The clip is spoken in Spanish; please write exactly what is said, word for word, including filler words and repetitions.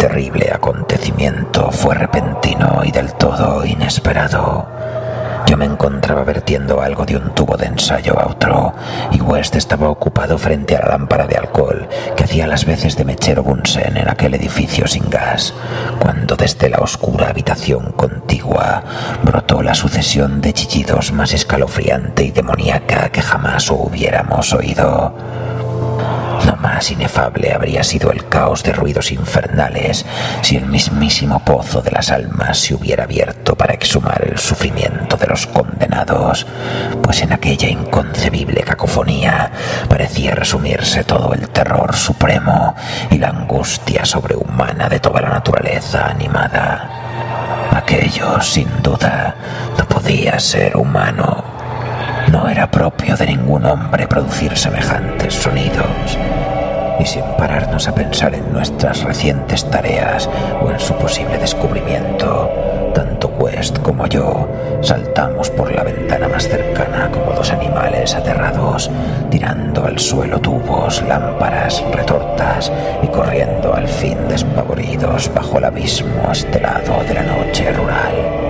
terrible acontecimiento fue repentino y del todo inesperado. Yo me encontraba vertiendo algo de un tubo de ensayo a otro, y West estaba ocupado frente a la lámpara de alcohol que hacía las veces de mechero Bunsen en aquel edificio sin gas, cuando desde la oscura habitación contigua brotó la sucesión de chillidos más escalofriante y demoníaca que jamás hubiéramos oído. Lo más inefable habría sido el caos de ruidos infernales si el mismísimo pozo de las almas se hubiera abierto para exhumar el sufrimiento de los condenados, pues en aquella inconcebible cacofonía parecía resumirse todo el terror supremo y la angustia sobrehumana de toda la naturaleza animada. Aquello, sin duda, no podía ser humano. No era propio de ningún hombre producir semejantes sonidos. Y sin pararnos a pensar en nuestras recientes tareas o en su posible descubrimiento, tanto West como yo saltamos por la ventana más cercana como dos animales aterrados, tirando al suelo tubos, lámparas, retortas y corriendo al fin despavoridos bajo el abismo estelado de la noche rural.